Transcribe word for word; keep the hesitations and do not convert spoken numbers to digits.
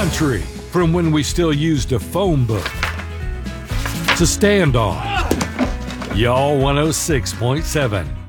country, from when we still used a phone book to stand on. Y'all one oh six point seven.